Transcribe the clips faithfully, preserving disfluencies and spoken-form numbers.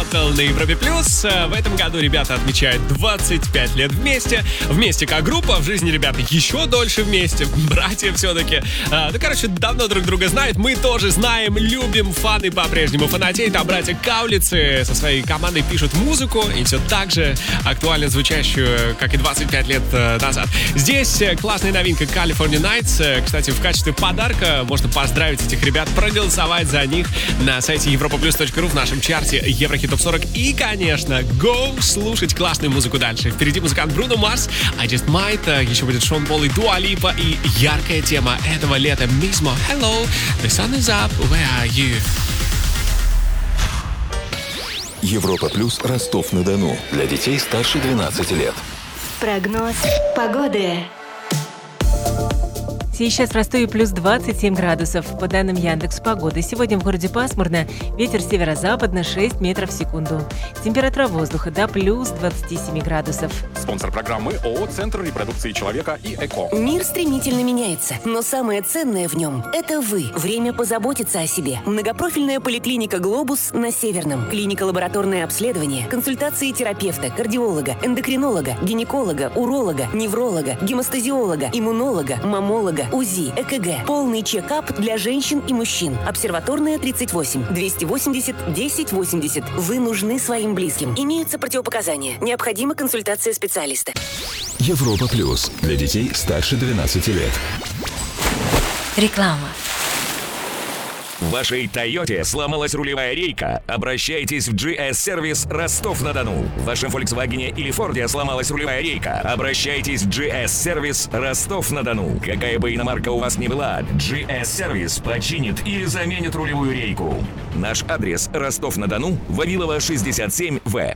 Battle на Европе плюс. В этом году ребята отмечают двадцать пять лет вместе. Вместе как группа, в жизни ребята еще дольше вместе. Братья все-таки. А, ну, короче, давно друг друга знают. Мы тоже знаем, любим, фаны по-прежнему фанатеют. А братья Каулицы со своей командой пишут музыку и все так же актуально звучащую, как и двадцать пять лет назад. Здесь классная новинка California Nights. Кстати, в качестве подарка можно поздравить этих ребят, проголосовать за них на сайте европа плюс точка ру в нашем чарте Еврохит Топ сорок. И, конечно, go слушать классную музыку дальше. Впереди музыкант Бруно Марс, I Just Might, еще будет Шон Пол и Дуа Липа, и яркая тема этого лета Мизмо. Hello, the sun is up, where are you? Европа плюс Ростов-на-Дону. Для детей старше двенадцати лет. Прогноз погоды. Сейчас в Ростове плюс двадцать семь градусов. По данным Яндекс.Погоды, сегодня в городе пасмурно, ветер северо-западный шесть метров в секунду. Температура воздуха до плюс двадцать семь градусов. Спонсор программы ООО «Центр репродукции человека» и ЭКО. Мир стремительно меняется, но самое ценное в нем – это вы. Время позаботиться о себе. Многопрофильная поликлиника «Глобус» на Северном. Клиника-лабораторное обследование, консультации терапевта, кардиолога, эндокринолога, гинеколога, уролога, невролога, гемостазиолога, иммунолога, маммолога, УЗИ, ЭКГ. Полный чекап для женщин и мужчин. Обсерваторная тридцать восемь, двести восемьдесят, десять восемьдесят. Вы нужны своим близким. Имеются противопоказания. Необходима консультация специалиста. Европа плюс. Для детей старше двенадцати лет. Реклама. В вашей Тойоте сломалась рулевая рейка? Обращайтесь в джи эс-сервис Ростов-на-Дону. В вашем Volkswagen или Форде сломалась рулевая рейка? Обращайтесь в джи эс-сервис Ростов-на-Дону. Какая бы иномарка у вас ни была, джи эс-сервис починит или заменит рулевую рейку. Наш адрес: Ростов-на-Дону, Вавилова, шестьдесят семь вэ.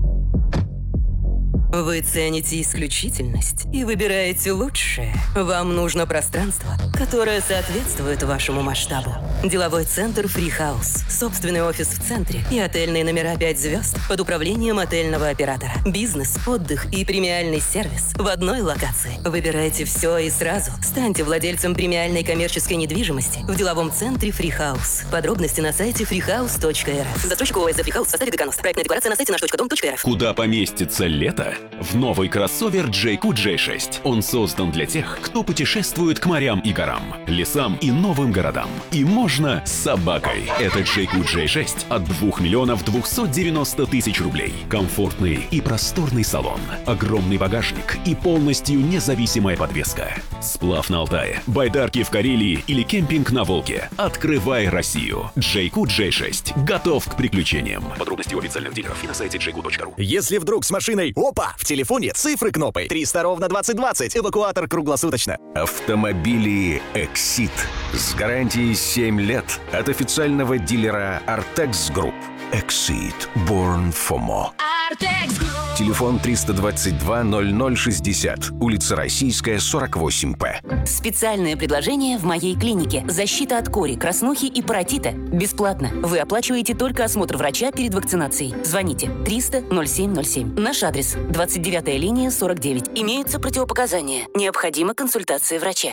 Вы цените исключительность и выбираете лучшее. Вам нужно пространство, которое соответствует вашему масштабу. Деловой центр Free House. Собственный офис в центре и отельные номера пять звезд под управлением отельного оператора. Бизнес, отдых и премиальный сервис в одной локации. Выбирайте все и сразу. Станьте владельцем премиальной коммерческой недвижимости в деловом центре Free House. Подробности на сайте freehouse точка эр эф. Застройщик ООО «Free House» в составе «Деканос». Проектная декларация на сайте наш точка дом точка эр эф. Куда поместится лето? В новый кроссовер джей кью джей шесть. Он создан для тех, кто путешествует к морям и горам, лесам и новым городам. И можно с собакой. Это джей кью джей шесть от двух миллионов двухсот девяноста тысяч рублей. Комфортный и просторный салон, огромный багажник и полностью независимая подвеска. Сплав на Алтае, байдарки в Карелии или кемпинг на Волге. Открывай Россию. джей кью джей шесть. Готов к приключениям. Подробности у официальных дилеров и на сайте джей кью точка ру. Если вдруг с машиной опа, в телефоне цифры кнопой триста ровно двадцать двадцать. Эвакуатор круглосуточно. Автомобили Exit с гарантией семь лет от официального дилера Artex Group. Exit. Born for more. Телефон триста двадцать два ноль ноль шестьдесят. Улица Российская, сорок восемь П. Специальное предложение в моей клинике. Защита от кори, краснухи и паротита. Бесплатно. Вы оплачиваете только осмотр врача перед вакцинацией. Звоните триста ноль семь ноль семь. Наш адрес: двадцать девятая линия, сорок девять. Имеются противопоказания. Необходима консультация врача.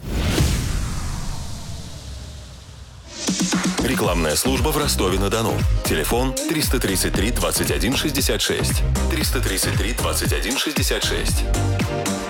Рекламная служба в Ростове-на-Дону. Телефон триста тридцать три двадцать один шестьдесят шесть. триста тридцать три двадцать один шестьдесят шесть.